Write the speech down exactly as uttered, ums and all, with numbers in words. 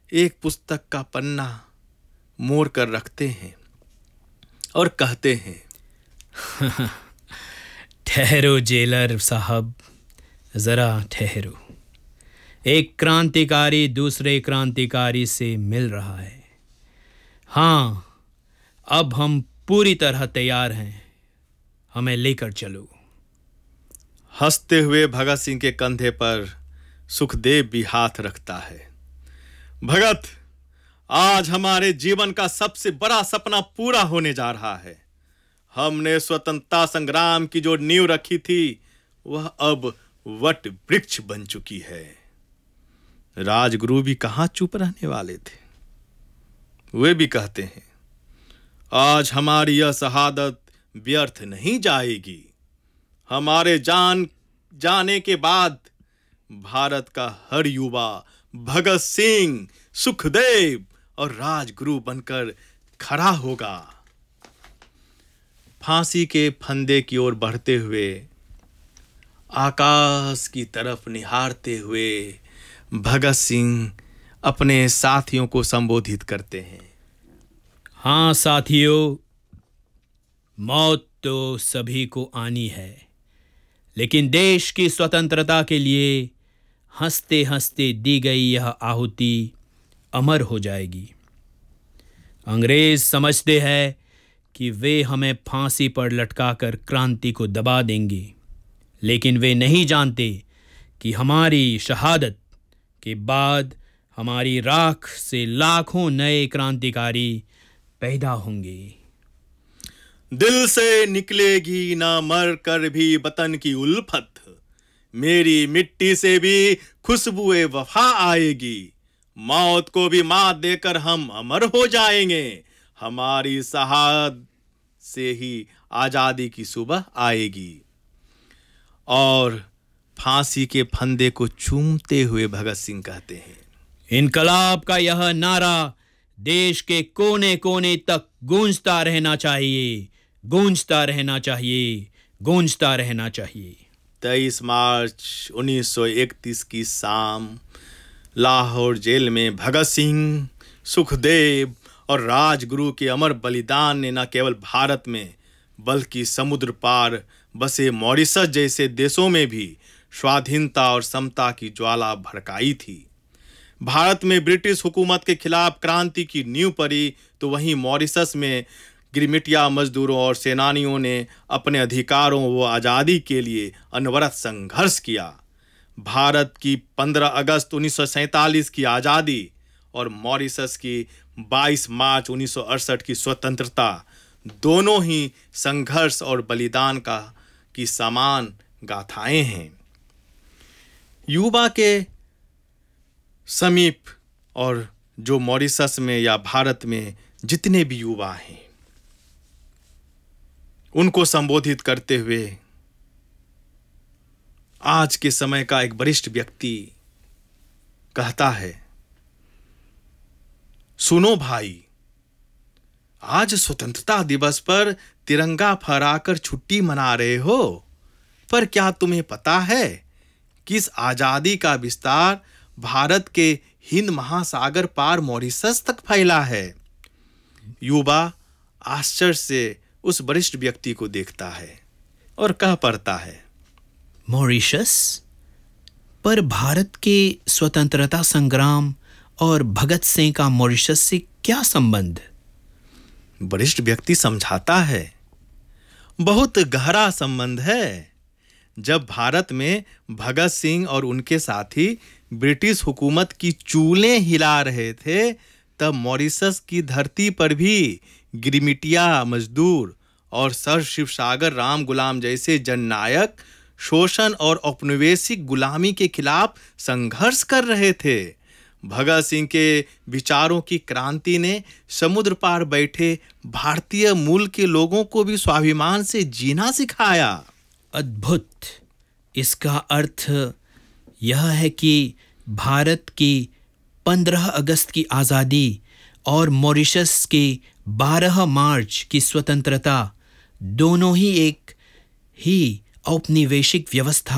एक पुस्तक का पन्ना मोड़ कर रखते हैं और कहते हैं, ठहरो जेलर साहब, जरा ठहरो। एक क्रांतिकारी दूसरे क्रांतिकारी से मिल रहा है। हाँ, अब हम पूरी तरह तैयार हैं, हमें लेकर चलो। हंसते हुए भगत सिंह के कंधे पर सुखदेव भी हाथ रखता है। भगत, आज हमारे जीवन का सबसे बड़ा सपना पूरा होने जा रहा है। हमने स्वतंत्रता संग्राम की जो नींव रखी थी वह अब वट वृक्ष बन चुकी है। राजगुरु भी कहां चुप रहने वाले थे। वे भी कहते हैं, आज हमारी यह शहादत व्यर्थ नहीं जाएगी। हमारे जान जाने के बाद भारत का हर युवा भगत सिंह, सुखदेव और राजगुरु बनकर खड़ा होगा। फांसी के फंदे की ओर बढ़ते हुए, आकाश की तरफ निहारते हुए भगत सिंह अपने साथियों को संबोधित करते हैं। हाँ साथियों, मौत तो सभी को आनी है, लेकिन देश की स्वतंत्रता के लिए हंसते हंसते दी गई यह आहुति अमर हो जाएगी। अंग्रेज समझते हैं कि वे हमें फांसी पर लटकाकर क्रांति को दबा देंगे, लेकिन वे नहीं जानते कि हमारी शहादत के बाद हमारी राख से लाखों नए क्रांतिकारी पैदा होंगे। दिल से निकलेगी ना मर कर भी वतन की उल्फत, मेरी मिट्टी से भी खुशबुए वफा आएगी। मौत को भी मात देकर हम अमर हो जाएंगे। हमारी शहादत से ही आजादी की सुबह आएगी। और फांसी के फंदे को चूमते हुए भगत सिंह कहते हैं, इनकलाब का यह नारा देश के कोने कोने तक गूंजता रहना चाहिए, गूंजता रहना चाहिए, गूंजता रहना चाहिए। तेईस मार्च उन्नीस सौ इकतीस की शाम लाहौर जेल में भगत सिंह, सुखदेव और राजगुरु के अमर बलिदान ने न केवल भारत में बल्कि समुद्र पार बसे मॉरिशस जैसे देशों में भी स्वाधीनता और समता की ज्वाला भड़काई थी। भारत में ब्रिटिश हुकूमत के खिलाफ क्रांति की नींव पड़ी, तो वहीं मॉरिशस में गिरमिटिया मजदूरों और सेनानियों ने अपने अधिकारों व आज़ादी के लिए अनवरत संघर्ष किया। भारत की पंद्रह अगस्त उन्नीस सौ सैंतालीस की आज़ादी और मॉरिशस की बाईस मार्च उन्नीस सौ अड़सठ की स्वतंत्रता दोनों ही संघर्ष और बलिदान का की समान गाथाएं हैं। युवा के समीप और जो मॉरिशस में या भारत में जितने भी युवा हैं उनको संबोधित करते हुए आज के समय का एक वरिष्ठ व्यक्ति कहता है, सुनो भाई, आज स्वतंत्रता दिवस पर तिरंगा फहराकर छुट्टी मना रहे हो, पर क्या तुम्हें पता है कि इस आजादी का विस्तार भारत के हिंद महासागर पार मॉरिशस तक फैला है। युवा आश्चर्य से उस वरिष्ठ व्यक्ति को देखता है और कह पड़ता है, मॉरिशस? पर भारत के स्वतंत्रता संग्राम और भगत सिंह का मॉरिशस से क्या संबंध? वरिष्ठ व्यक्ति समझाता है, बहुत गहरा संबंध है। जब भारत में भगत सिंह और उनके साथी ब्रिटिश हुकूमत की चूलें हिला रहे थे, तब मॉरिशस की धरती पर भी गिरमिटिया मजदूर और सर शिवसागर राम गुलाम जैसे जननायक शोषण और औपनिवेशिक गुलामी के खिलाफ संघर्ष कर रहे थे। भगत सिंह के विचारों की क्रांति ने समुद्र पार बैठे भारतीय मूल के लोगों को भी स्वाभिमान से जीना सिखाया। अद्भुत! इसका अर्थ यह है कि भारत की पंद्रह अगस्त की आज़ादी और मॉरिशस के बारह मार्च की स्वतंत्रता दोनों ही एक ही औपनिवेशिक व्यवस्था